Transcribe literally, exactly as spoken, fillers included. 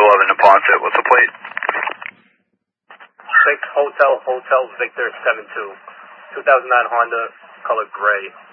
eleven Neponset. What's the plate? six Hotel Hotel Victor seven two. two thousand nine Honda, color gray.